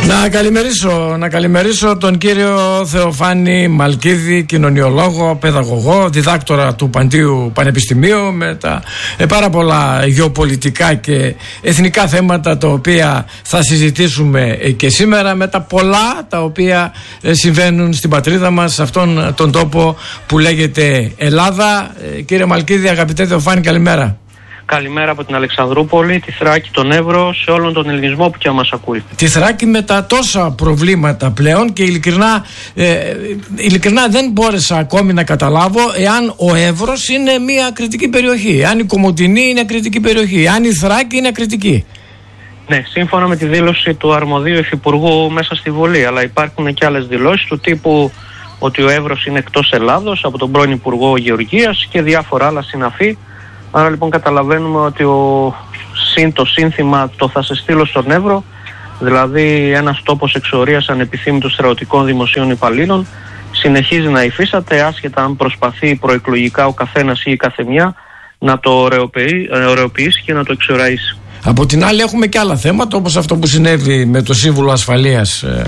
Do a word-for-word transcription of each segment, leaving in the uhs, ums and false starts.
Να καλημερίσω, να καλημερίσω τον κύριο Θεοφάνη Μαλκίδη, κοινωνιολόγο, παιδαγωγό, διδάκτορα του Παντίου Πανεπιστημίου, με τα ε, πάρα πολλά γεωπολιτικά και εθνικά θέματα τα οποία θα συζητήσουμε ε, και σήμερα, με τα πολλά τα οποία ε, συμβαίνουν στην πατρίδα μας, σε αυτόν τον τόπο που λέγεται Ελλάδα. Ε, κύριε Μαλκίδη, αγαπητέ Θεοφάνη, καλημέρα. Καλημέρα από την Αλεξανδρούπολη, τη Θράκη, τον Εύρο, σε όλον τον ελληνισμό που και μας ακούει. Τη Θράκη με τα τόσα προβλήματα πλέον, και ειλικρινά, ε, ειλικρινά δεν μπόρεσα ακόμη να καταλάβω εάν ο Εύρος είναι μια κριτική περιοχή, εάν η Κομοτηνή είναι κριτική περιοχή, εάν η Θράκη είναι κριτική. Ναι, σύμφωνα με τη δήλωση του αρμοδίου υφυπουργού μέσα στη Βουλή, αλλά υπάρχουν και άλλες δηλώσεις του τύπου ότι ο Εύρος είναι εκτός Ελλάδος από τον πρώην Υπουργό Γεωργίας και διάφορα άλλα συναφή. Άρα λοιπόν καταλαβαίνουμε ότι ο, το σύνθημα το θα σε στείλω στον Εύρο, δηλαδή ένας τόπος εξορίας ανεπιθύμητων στρατιωτικών δημοσίων υπαλλήλων, συνεχίζει να υφίσταται, άσχετα αν προσπαθεί προεκλογικά ο καθένας ή η καθεμιά να το ωρεοποιήσει και να το εξοραίσει. Από την άλλη έχουμε και άλλα θέματα, όπως αυτό που συνέβη με τον Σύμβουλο Ασφαλείας, ε,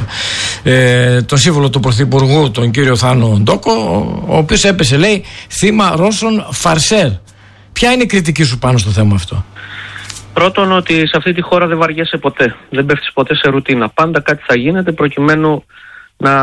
ε, τον Σύμβουλο του Πρωθυπουργού, τον κύριο Θάνο Ντόκο, ο οποίος έπεσε, λέει, θύμα Ρώσων φαρσέρ. Ποια είναι η κριτική σου πάνω στο θέμα αυτό? Πρώτον, ότι σε αυτή τη χώρα δεν βαριέσαι ποτέ. Δεν πέφτεις ποτέ σε ρουτίνα. Πάντα κάτι θα γίνεται προκειμένου να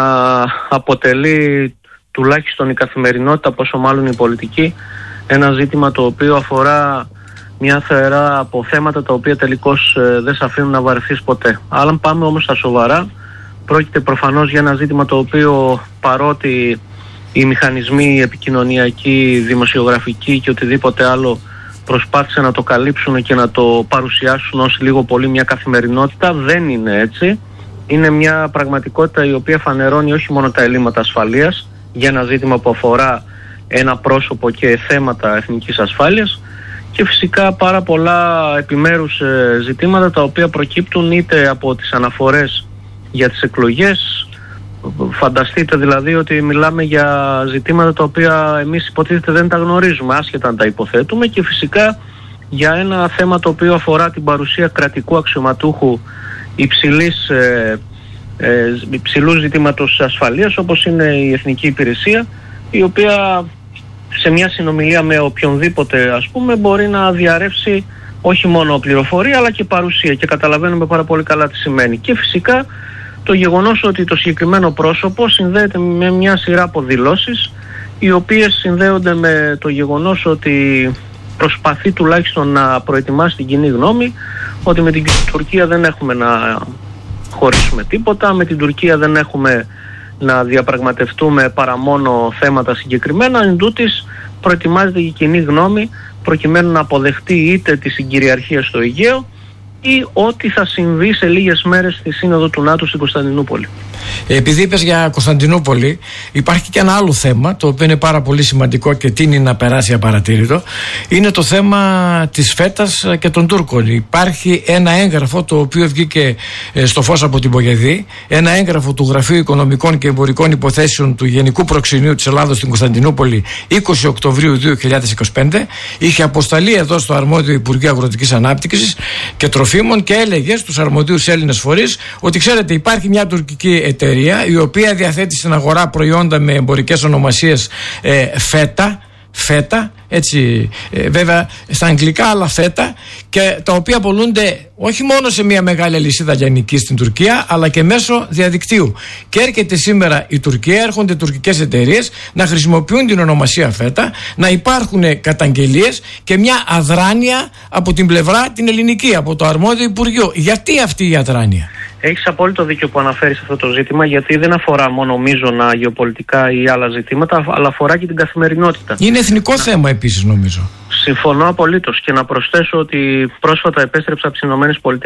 αποτελεί τουλάχιστον η καθημερινότητα, πόσο μάλλον η πολιτική, ένα ζήτημα το οποίο αφορά μια θερά από θέματα τα οποία τελικώς ε, δεν σε αφήνουν να βαρεθείς ποτέ. Αλλά αν πάμε όμως στα σοβαρά, πρόκειται προφανώς για ένα ζήτημα το οποίο, παρότι οι μηχανισμοί επικοινωνιακοί, δημοσιογραφικοί και οτιδήποτε άλλο προσπάθησαν να το καλύψουν και να το παρουσιάσουν ως λίγο πολύ μια καθημερινότητα, δεν είναι έτσι. Είναι μια πραγματικότητα η οποία φανερώνει όχι μόνο τα ελλείμματα ασφαλείας για ένα ζήτημα που αφορά ένα πρόσωπο και θέματα εθνικής ασφάλειας, και φυσικά πάρα πολλά επιμέρους ζητήματα τα οποία προκύπτουν είτε από τις αναφορές για τις εκλογές. Φανταστείτε δηλαδή ότι μιλάμε για ζητήματα τα οποία εμείς υποτίθεται δεν τα γνωρίζουμε, άσχετα αν τα υποθέτουμε, και φυσικά για ένα θέμα το οποίο αφορά την παρουσία κρατικού αξιωματούχου υψηλής, ε, ε, υψηλού ζητήματος ασφαλείας, όπως είναι η Εθνική Υπηρεσία, η οποία σε μια συνομιλία με οποιονδήποτε, ας πούμε, μπορεί να διαρρεύσει όχι μόνο πληροφορία αλλά και παρουσία, και καταλαβαίνουμε πάρα πολύ καλά τι σημαίνει. Και φυσικά το γεγονός ότι το συγκεκριμένο πρόσωπο συνδέεται με μια σειρά από δηλώσεις, οι οποίες συνδέονται με το γεγονός ότι προσπαθεί τουλάχιστον να προετοιμάσει την κοινή γνώμη ότι με την Τουρκία δεν έχουμε να χωρίσουμε τίποτα, με την Τουρκία δεν έχουμε να διαπραγματευτούμε παρά μόνο θέματα συγκεκριμένα. Εν τούτης προετοιμάζεται η κοινή γνώμη προκειμένου να αποδεχτεί είτε τη συγκυριαρχία στο Αιγαίο ή ό,τι θα συμβεί σε λίγες μέρες στη Σύνοδο του ΝΑΤΟ στην Κωνσταντινούπολη. Επειδή είπες για Κωνσταντινούπολη, υπάρχει και ένα άλλο θέμα το οποίο είναι πάρα πολύ σημαντικό και τείνει να περάσει απαρατήρητο. Είναι το θέμα της φέτας και των Τούρκων. Υπάρχει ένα έγγραφο το οποίο βγήκε στο φως από την Πογεδή, ένα έγγραφο του Γραφείου Οικονομικών και Εμπορικών Υποθέσεων του Γενικού Προξενείου της Ελλάδος στην Κωνσταντινούπολη είκοσι Οκτωβρίου δύο χιλιάδες είκοσι πέντε. Είχε αποσταλεί εδώ στο αρμόδιο Υπουργείο Αγροτικής Ανάπτυξης και Τροφίμων και έλεγε στους αρμοδίους Έλληνες φορείς ότι, ξέρετε, υπάρχει μια τουρκική εταιρεία η οποία διαθέτει στην αγορά προϊόντα με εμπορικές ονομασίες ε, φέτα, φέτα, έτσι, ε, βέβαια στα αγγλικά, αλλά φέτα, και τα οποία πολλούνται όχι μόνο σε μια μεγάλη αλυσίδα λιανική στην Τουρκία, αλλά και μέσω διαδικτύου. Και έρχεται σήμερα η Τουρκία, έρχονται τουρκικές εταιρείες να χρησιμοποιούν την ονομασία φέτα, να υπάρχουν καταγγελίες και μια αδράνεια από την πλευρά την ελληνική, από το αρμόδιο Υπουργείο. Γιατί αυτή η αδράνεια? Έχεις απόλυτο δίκιο που αναφέρεις αυτό το ζήτημα, γιατί δεν αφορά μόνο μείζωνα γεωπολιτικά ή άλλα ζητήματα, αλλά αφορά και την καθημερινότητα. Είναι εθνικό να... θέμα επίσης, νομίζω. Συμφωνώ απολύτως, και να προσθέσω ότι πρόσφατα επέστρεψα από τις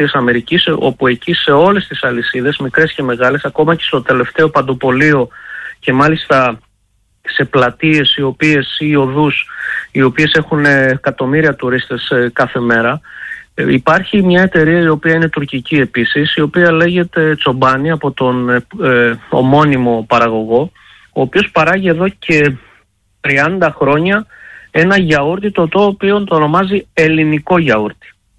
ΗΠΑ, όπου εκεί σε όλες τις αλυσίδες, μικρές και μεγάλες, ακόμα και στο τελευταίο παντοπολείο, και μάλιστα σε πλατείες οι οποίες, ή οδούς οι οποίες έχουν εκατομμύρια τουρίστες κάθε μέρα, υπάρχει μια εταιρεία η οποία είναι τουρκική επίσης, η οποία λέγεται Τσομπάνι, από τον ε, ομώνυμο παραγωγό, ο οποίος παράγει εδώ και τριάντα χρόνια ένα γιαούρτι το οποίο το ονομάζει ελληνικό γιαούρτι.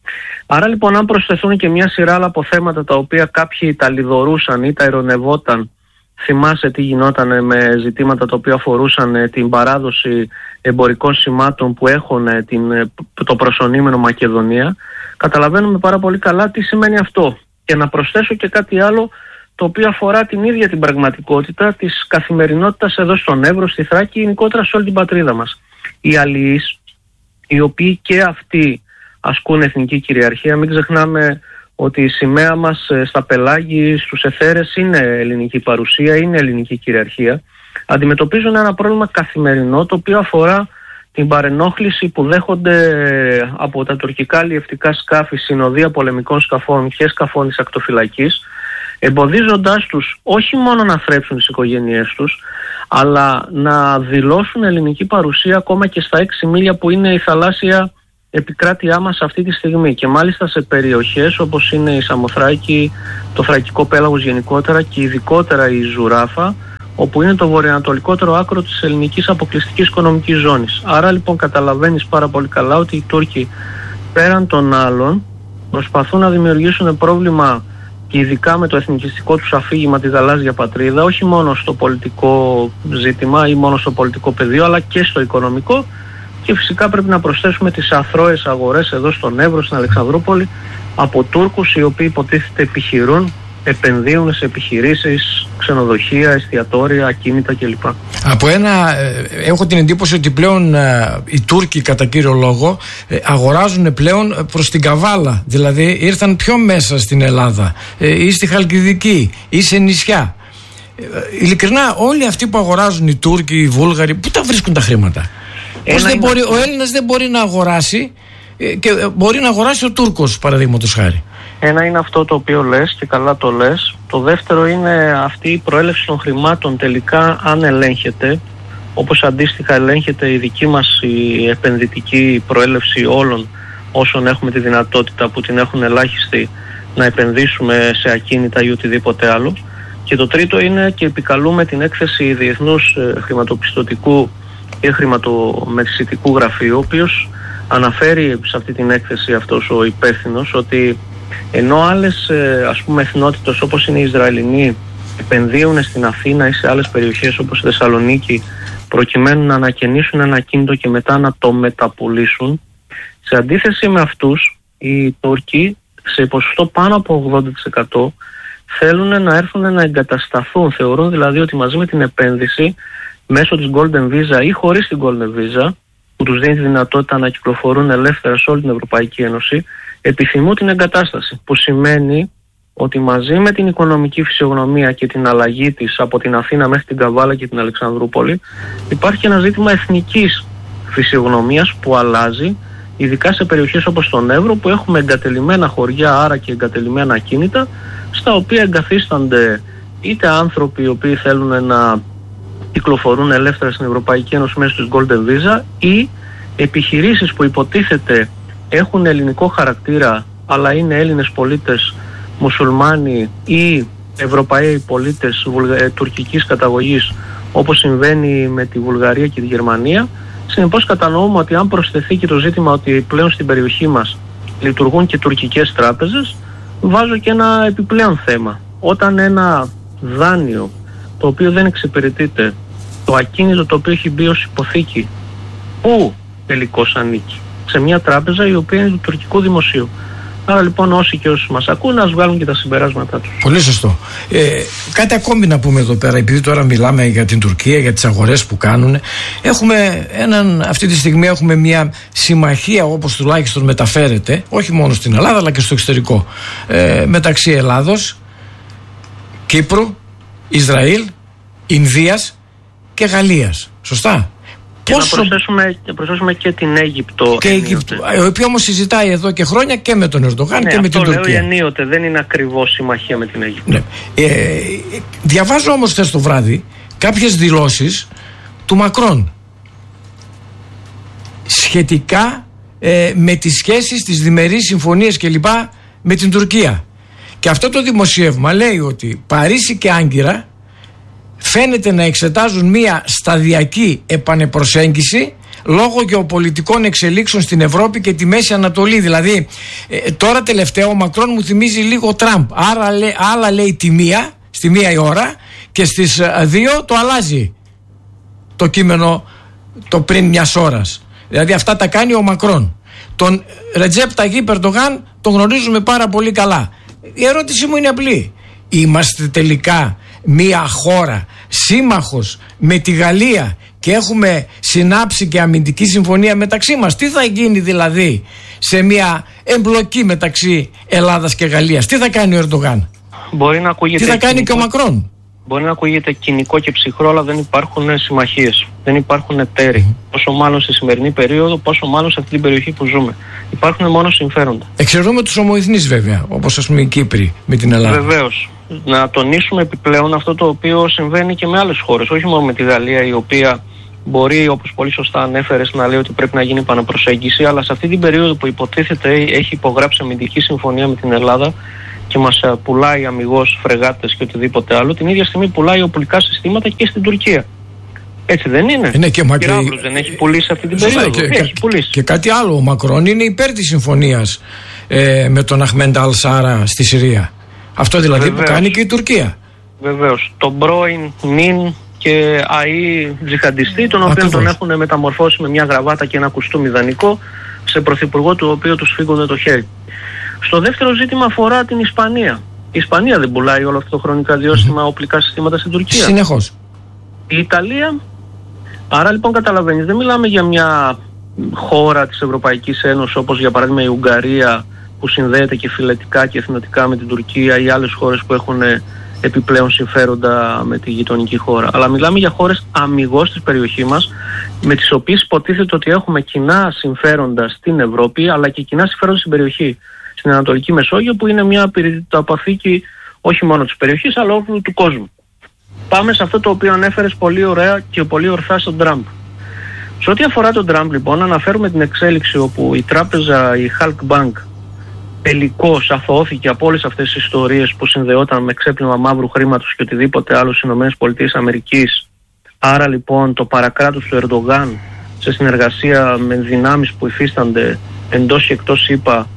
Άρα λοιπόν, αν προσθεθούν και μια σειρά άλλα αποθέματα τα οποία κάποιοι τα λιδωρούσαν ή τα ειρωνευόταν, θυμάσαι τι γινόταν με ζητήματα τα οποία αφορούσαν την παράδοση εμπορικών σημάτων που έχουν την, το προσωνύμενο Μακεδονία, καταλαβαίνουμε πάρα πολύ καλά τι σημαίνει αυτό. Και να προσθέσω και κάτι άλλο το οποίο αφορά την ίδια την πραγματικότητα της καθημερινότητας εδώ στον Εύρο, στη Θράκη, γενικότερα σε όλη την πατρίδα μας. Οι αλληλείς, οι οποίοι και αυτοί ασκούν εθνική κυριαρχία, μην ξεχνάμε ότι η σημαία μας στα πελάγη, στους εθέρες είναι ελληνική παρουσία, είναι ελληνική κυριαρχία, αντιμετωπίζουν ένα πρόβλημα καθημερινό το οποίο αφορά την παρενόχληση που δέχονται από τα τουρκικά αλλιευτικά σκάφη, συνοδεία πολεμικών σκαφών και σκαφών της ακτοφυλακής, εμποδίζοντάς τους όχι μόνο να θρέψουν τις οικογένειές τους, αλλά να δηλώσουν ελληνική παρουσία ακόμα και στα έξι μίλια που είναι η θαλάσσια επικράτειά μας αυτή τη στιγμή, και μάλιστα σε περιοχές όπως είναι η Σαμοθράκη, το Θρακικό πέλαγος γενικότερα και ειδικότερα η Ζουράφα, όπου είναι το βορειοανατολικότερο άκρο της ελληνικής αποκλειστικής οικονομικής ζώνης. Άρα λοιπόν καταλαβαίνεις πάρα πολύ καλά ότι οι Τούρκοι πέραν των άλλων προσπαθούν να δημιουργήσουν πρόβλημα, και ειδικά με το εθνικιστικό τους αφήγημα τη γαλάζια πατρίδα, όχι μόνο στο πολιτικό ζήτημα ή μόνο στο πολιτικό πεδίο, αλλά και στο οικονομικό. Και φυσικά πρέπει να προσθέσουμε τις αθρώες αγορές εδώ στον Εύρο, στην Αλεξανδρούπολη, από Τούρκους οι οποίοι υποτίθεται επιχειρούν, επενδύουν σε επιχειρήσεις, ξενοδοχεία, εστιατόρια, ακίνητα κλπ. Από ένα, έχω την εντύπωση ότι πλέον οι Τούρκοι κατά κύριο λόγο αγοράζουν πλέον προς την Καβάλα. Δηλαδή ήρθαν πιο μέσα στην Ελλάδα ή στη Χαλκιδική ή σε νησιά. Ειλικρινά, όλοι αυτοί που αγοράζουν, οι Τούρκοι, οι Βούλγαροι, πού τα βρίσκουν τα χρήματα? Πώς δεν μπορεί, ο Έλληνας δεν μπορεί να αγοράσει και μπορεί να αγοράσει ο Τούρκος, παραδείγματος χάρη? Ένα είναι αυτό το οποίο λες και καλά το λες. Το δεύτερο είναι αυτή η προέλευση των χρημάτων τελικά, αν ελέγχεται, όπως αντίστοιχα ελέγχεται η δική μας η επενδυτική προέλευση όλων όσων έχουμε τη δυνατότητα, που την έχουν ελάχιστη, να επενδύσουμε σε ακίνητα ή οτιδήποτε άλλο. Και το τρίτο είναι, και επικαλούμε την έκθεση Διεθνούς Χρηματοπιστωτικού και Χρηματομεσητικού Γραφείου, ο οποίος αναφέρει σε αυτή την έκθεση αυτός ο υπεύθυνος ότι ενώ άλλες ας πούμε εθνότητες όπως είναι οι Ισραηλινοί επενδύουν στην Αθήνα ή σε άλλες περιοχές όπως η Θεσσαλονίκη προκειμένου να ανακαινήσουν ένα ακίνητο και μετά να το μεταπουλήσουν, σε αντίθεση με αυτούς οι Τούρκοι σε ποσοστό πάνω από ογδόντα τοις εκατό θέλουν να έρθουν να εγκατασταθούν. Θεωρούν δηλαδή ότι μαζί με την επένδυση μέσω της Golden Visa ή χωρίς την Golden Visa, που τους δίνει τη δυνατότητα να κυκλοφορούν ελεύθερα σε όλη την Ευρωπαϊκή Ένωση, επιθυμούν την εγκατάσταση. Που σημαίνει ότι μαζί με την οικονομική φυσιογνωμία και την αλλαγή της από την Αθήνα μέχρι την Καβάλα και την Αλεξανδρούπολη, υπάρχει ένα ζήτημα εθνικής φυσιογνωμίας που αλλάζει, ειδικά σε περιοχές όπως τον Εύρο, που έχουμε εγκατελειμμένα χωριά, άρα και εγκατελειμμένα ακίνητα, στα οποία εγκαθίστανται είτε άνθρωποι οι οποίοι θέλουν να κυκλοφορούν ελεύθερα στην Ευρωπαϊκή Ένωση μέσω της Golden Visa, ή επιχειρήσεις που υποτίθεται έχουν ελληνικό χαρακτήρα αλλά είναι Έλληνες πολίτες, μουσουλμάνοι ή Ευρωπαίοι πολίτες βουλγα... τουρκικής καταγωγής, όπως συμβαίνει με τη Βουλγαρία και τη Γερμανία. Συνεπώς κατανοούμε ότι αν προσθεθεί και το ζήτημα ότι πλέον στην περιοχή μας λειτουργούν και τουρκικές τράπεζες, βάζω και ένα επιπλέον θέμα. Όταν ένα δάνειο το οποίο δεν εξυπηρετείται, το ακίνητο το οποίο έχει μπει ως υποθήκη, πού τελικώς ανήκει? Σε μια τράπεζα η οποία είναι του τουρκικού δημοσίου. Άρα λοιπόν όσοι και όσοι μας ακούν να βγάλουν και τα συμπεράσματά τους. Πολύ σωστό. Ε, κάτι ακόμη να πούμε εδώ πέρα, επειδή τώρα μιλάμε για την Τουρκία, για τις αγορές που κάνουν. Έχουμε έναν, αυτή τη στιγμή έχουμε μια συμμαχία, όπως τουλάχιστον μεταφέρεται, όχι μόνο στην Ελλάδα αλλά και στο εξωτερικό, ε, μεταξύ Ελλάδος, Κύπρου, Ισραήλ, Ινδίας και Γαλλίας. Σωστά? Και Πόσο... να προσθέσουμε, προσθέσουμε και την Αίγυπτο. Και Αίγυπτο, η οποία όμως συζητάει εδώ και χρόνια και με τον Ερντογάν, ναι, και με την Τουρκία. Αυτό λέω ενίοτε, δεν είναι ακριβώς συμμαχία με την Αίγυπτο. Ναι. Ε, διαβάζω όμως χθες το βράδυ κάποιες δηλώσεις του Μακρόν σχετικά ε, με τις σχέσεις, τις διμερείς συμφωνίες κλπ. Με την Τουρκία. Και αυτό το δημοσίευμα λέει ότι Παρίσι και Άγκυρα φαίνεται να εξετάζουν μία σταδιακή επανεπροσέγγιση λόγω γεωπολιτικών εξελίξεων στην Ευρώπη και τη Μέση Ανατολή. Δηλαδή, ε, τώρα τελευταία ο Μακρόν μου θυμίζει λίγο Τραμπ. Άρα, λέ, άλλα λέει τη μία, στη μία η ώρα, και στις δύο το αλλάζει το κείμενο το πριν μιας ώρας. Δηλαδή, αυτά τα κάνει ο Μακρόν. Τον Ρετζέπ Ταγίπ Ερντογάν τον γνωρίζουμε πάρα πολύ καλά. Η ερώτησή μου είναι απλή. Είμαστε τελικά μια χώρα σύμμαχος με τη Γαλλία και έχουμε συνάψει και αμυντική συμφωνία μεταξύ μας? Τι θα γίνει δηλαδή σε μια εμπλοκή μεταξύ Ελλάδας και Γαλλίας? Τι θα κάνει ο Ερντογάν? Μπορεί να ακούγεται Τι θα κάνει κοινικό, και ο Μακρόν? Μπορεί να ακούγεται κοινικό και ψυχρό, αλλά δεν υπάρχουν συμμαχίες, δεν υπάρχουν εταίροι. Mm. Πόσο μάλλον στη σημερινή περίοδο, πόσο μάλλον σε αυτή την περιοχή που ζούμε. Υπάρχουν μόνο συμφέροντα. Εξαιρούμε τους ομοεθνείς βέβαια, όπως ας πούμε οι Κύπροι με την Ελλάδα. Βεβαίως. Να τονίσουμε επιπλέον αυτό το οποίο συμβαίνει και με άλλες χώρες, όχι μόνο με τη Γαλλία, η οποία μπορεί, όπως πολύ σωστά ανέφερες, να λέει ότι πρέπει να γίνει επαναπροσέγγιση, αλλά σε αυτή την περίοδο που υποτίθεται έχει υπογράψει αμυντική συμφωνία με την Ελλάδα και μας πουλάει αμιγώς φρεγάτες και οτιδήποτε άλλο, την ίδια στιγμή πουλάει οπλικά συστήματα και στην Τουρκία. Έτσι δεν είναι? Είναι και μα... Πυράβλους δεν έχει πουλήσει αυτή την περίοδο? Και, έχει πουλήσει. Και κάτι άλλο, ο Μακρόν είναι υπέρ της συμφωνίας ε, με τον Αχμέντ Αλ-Σάρα στη Συρία. Αυτό δηλαδή Βεβαίως. Που κάνει και η Τουρκία. Βεβαίως. Τον πρώην νυν και αή τζιχαντιστή, τον οποίο Ακριβώς. τον έχουν μεταμορφώσει με μια γραβάτα και ένα κουστούμι ιδανικό σε πρωθυπουργό του οποίου τους φύγονται το χέρι. Στο δεύτερο ζήτημα αφορά την Ισπανία. Η Ισπανία δεν πουλάει όλο αυτό το χρονικά διάστημα mm-hmm. οπλικά συστήματα στην Τουρκία? Συνεχώς. Η Ιταλία. Άρα λοιπόν καταλαβαίνεις, δεν μιλάμε για μια χώρα της Ευρωπαϊκής Ένωσης όπως για παράδειγμα η Ουγγαρία, που συνδέεται και φιλετικά και εθνοτικά με την Τουρκία, ή άλλες χώρες που έχουν επιπλέον συμφέροντα με τη γειτονική χώρα. Αλλά μιλάμε για χώρες αμιγώς της περιοχής μας, με τις οποίες υποτίθεται ότι έχουμε κοινά συμφέροντα στην Ευρώπη, αλλά και κοινά συμφέροντα στην περιοχή, στην Ανατολική Μεσόγειο, που είναι μια πυρητοαπαθήκη όχι μόνο της περιοχής, αλλά όλου του κόσμου. Πάμε σε αυτό το οποίο ανέφερες πολύ ωραία και πολύ ορθά στον Τραμπ. Σε ό,τι αφορά τον Τραμπ, λοιπόν, αναφέρουμε την εξέλιξη όπου η τράπεζα, η Halk Bank, τελικώς αθωώθηκε από όλες αυτές τις ιστορίες που συνδεόταν με ξέπλυμα μαύρου χρήματος και οτιδήποτε άλλο στις ΗΠΑ. Άρα λοιπόν το παρακράτος του Ερντογάν σε συνεργασία με δυνάμεις που υφίστανται εντός και εκτός ΗΠΑ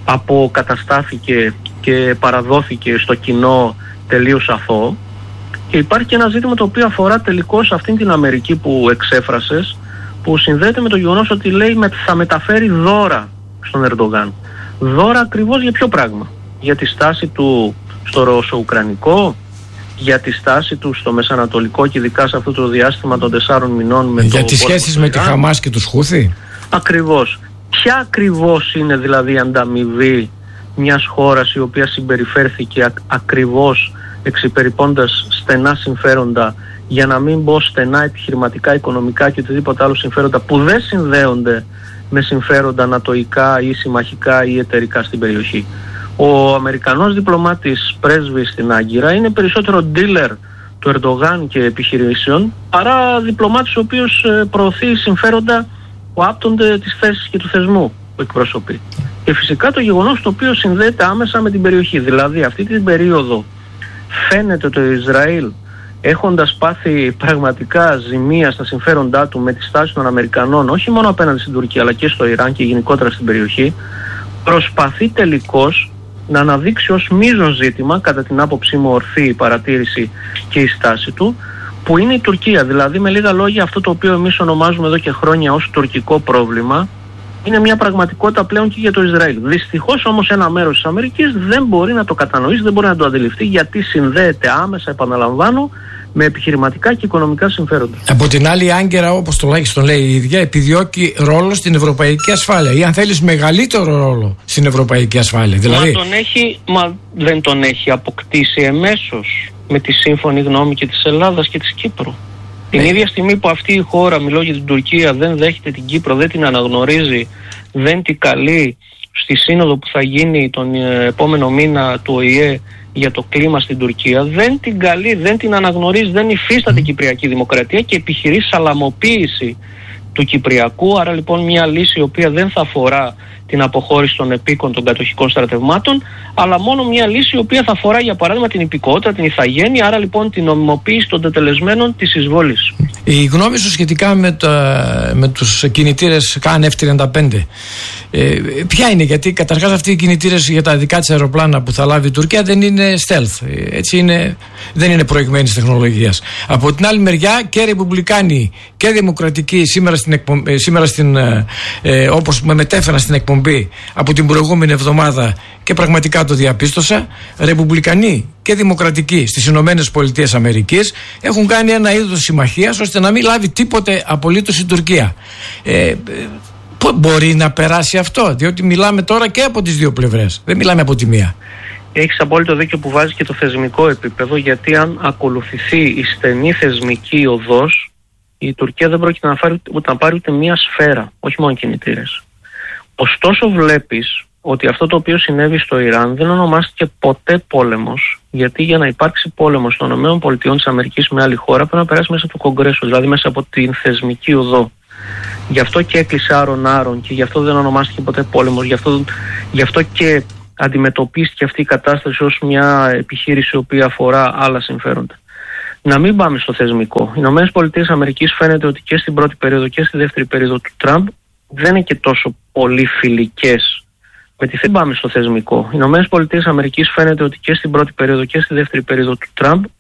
αποκαταστάθηκε και παραδόθηκε στο κοινό τελείως αθώο. Και υπάρχει και ένα ζήτημα το οποίο αφορά τελικώς αυτήν την Αμερική που εξέφρασες, που συνδέεται με το γεγονός ότι λέει θα μεταφέρει δώρα στον Ερντογάν. Δώρα ακριβώς για ποιο πράγμα? Για τη στάση του στο Ρώσο-Ουκρανικό, για τη στάση του στο Μεσανατολικό και ειδικά σε αυτό το διάστημα των τεσσάρων μηνών με για το τις σχέσεις με τη Χαμάς και τους Χούθη. Ακριβώς. Ποια ακριβώς είναι δηλαδή η ανταμοιβή μιας χώρας η οποία συμπεριφέρθηκε α, ακριβώς εξυπηρετώντας στενά συμφέροντα, για να μην πω στενά επιχειρηματικά, οικονομικά και οτιδήποτε άλλο συμφέροντα που δεν συνδέονται με συμφέροντα ανατοϊκά ή συμμαχικά ή εταιρικά στην περιοχή. Ο Αμερικανός διπλωμάτης πρέσβης στην Άγκυρα είναι περισσότερο dealer του Ερντογάν και επιχειρήσεων παρά διπλωμάτης ο οποίος προωθεί συμφέροντα που άπτονται της θέσης και του θεσμού που εκπροσωπεί. Και φυσικά το γεγονός το οποίο συνδέεται άμεσα με την περιοχή. Δηλαδή αυτή την περίοδο φαίνεται το Ισραήλ, έχοντας πάθει πραγματικά ζημία στα συμφέροντά του με τη στάση των Αμερικανών, όχι μόνο απέναντι στην Τουρκία αλλά και στο Ιράν και γενικότερα στην περιοχή, προσπαθεί τελικώς να αναδείξει ως μείζον ζήτημα, κατά την άποψή μου ορθή η παρατήρηση και η στάση του, που είναι η Τουρκία. Δηλαδή με λίγα λόγια αυτό το οποίο εμείς ονομάζουμε εδώ και χρόνια ως τουρκικό πρόβλημα είναι μια πραγματικότητα πλέον και για το Ισραήλ. Δυστυχώς όμως ένα μέρος της Αμερικής δεν μπορεί να το κατανοήσει, δεν μπορεί να το αντιληφθεί, γιατί συνδέεται άμεσα, επαναλαμβάνω, με επιχειρηματικά και οικονομικά συμφέροντα. Από την άλλη, η Άγκυρα, όπως τουλάχιστον λέει η ίδια, επιδιώκει ρόλο στην ευρωπαϊκή ασφάλεια, ή αν θέλεις μεγαλύτερο ρόλο στην ευρωπαϊκή ασφάλεια. Δηλαδή... Μα, τον έχει, μα δεν τον έχει αποκτήσει εμέσως με τη σύμφωνη γνώμη και της Ελλάδας και της Κύπρου. Την ίδια στιγμή που αυτή η χώρα, μιλώ για την Τουρκία, δεν δέχεται την Κύπρο, δεν την αναγνωρίζει, δεν την καλεί στη σύνοδο που θα γίνει τον επόμενο μήνα του Ο Η Ε για το κλίμα στην Τουρκία, δεν την καλεί, δεν την αναγνωρίζει, δεν υφίσταται Κυπριακή Δημοκρατία και επιχειρεί σαλαμοποίηση του Κυπριακού. Άρα λοιπόν μια λύση η οποία δεν θα αφορά την αποχώρηση των επίκων των κατοχικών στρατευμάτων, αλλά μόνο μια λύση η οποία θα αφορά για παράδειγμα την υπηκότητα, την ηθαγένεια, άρα λοιπόν την νομιμοποίηση των τετελεσμένων της εισβόλης. Η γνώμη σου σχετικά με, τα, με τους κινητήρες καν εφ τριάντα πέντε, ε, ποια είναι? Γιατί καταρχάς αυτοί οι κινητήρες για τα δικά της αεροπλάνα που θα λάβει η Τουρκία δεν είναι stealth, έτσι είναι, δεν είναι προηγμένης τεχνολογίας. Από την άλλη μεριά και ρεπουμπλικάνοι και δημοκρατικοί σήμερα, στην εκπομ, σήμερα στην, ε, όπως με μετέφεραν στην εκπομπή από την προηγούμενη εβδομάδα και πραγματικά το διαπίστωσα, ρεπουμπλικανοί και δημοκρατικοί στις Ηνωμένες Πολιτείες Αμερικής έχουν κάνει ένα είδος συμμαχίας ώστε να μην λάβει τίποτε απολύτως η Τουρκία. Ε, μπορεί να περάσει αυτό? Διότι μιλάμε τώρα και από τις δύο πλευρές, δεν μιλάμε από τη μία. Έχεις απόλυτο δίκιο που βάζει και το θεσμικό επίπεδο, γιατί αν ακολουθηθεί η στενή θεσμική οδός, η Τουρκία δεν πρόκειται να, φάρει, ούτε, να πάρει ούτε μία σφαίρα, όχι μόνο κινητήρες. Ωστόσο βλέπεις ότι αυτό το οποίο συνέβη στο Ιράν δεν ονομάστηκε ποτέ πόλεμος, γιατί για να υπάρξει πόλεμος των ΗΠΑ με άλλη χώρα πρέπει να περάσει μέσα από το Κογκρέσο, δηλαδή μέσα από την θεσμική οδό. Γι' αυτό και έκλεισε άρον-άρον και γι' αυτό δεν ονομάστηκε ποτέ πόλεμος, γι' αυτό, γι' αυτό και αντιμετωπίστηκε αυτή η κατάσταση ως μια επιχείρηση η οποία αφορά άλλα συμφέροντα. Να μην πάμε στο θεσμικό. Οι ΗΠΑ φαίνεται ότι και στην πρώτη περίοδο και στη δεύτερη περίοδο του Τραμπ δεν είναι και τόσο πολύ φιλικές με τη πάμε στο θεσμικό. Οι ΗΠΑ φαίνεται ότι και στην πρώτη περίοδο και στη δεύτερη περίοδο του Τραμπ